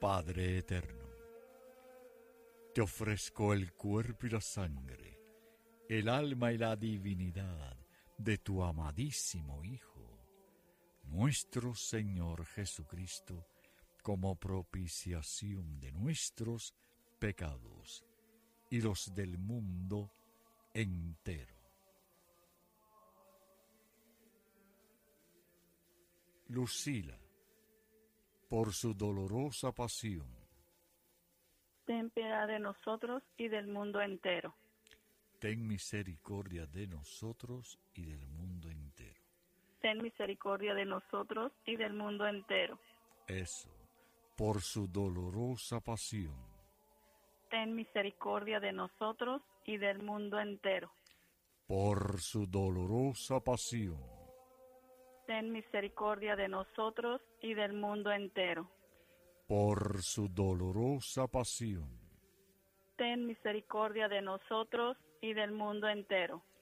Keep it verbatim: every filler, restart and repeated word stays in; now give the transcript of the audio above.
Padre eterno, te ofrezco el cuerpo y la sangre, el alma y la divinidad de tu amadísimo Hijo, nuestro Señor Jesucristo, como propiciación de nuestros pecados y los del mundo entero. Lucila, por su dolorosa pasión, ten piedad de nosotros y del mundo entero. ten misericordia de nosotros y del mundo entero. Ten misericordia de nosotros y del mundo entero. Eso, por su dolorosa pasión, Ten misericordia de nosotros y del mundo entero. por su dolorosa pasión, Ten misericordia de nosotros y del mundo entero. por su dolorosa pasión, Ten misericordia de nosotros y del mundo entero.